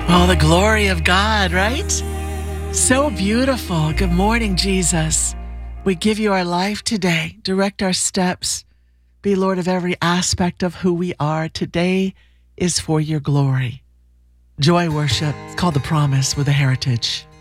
Oh, the glory of God, right? So beautiful. Good morning, Jesus. We give you our life today. Direct our steps. Be Lord of every aspect of who we are. Today is for your glory. Joy worship. It's called The Promise with a Heritage.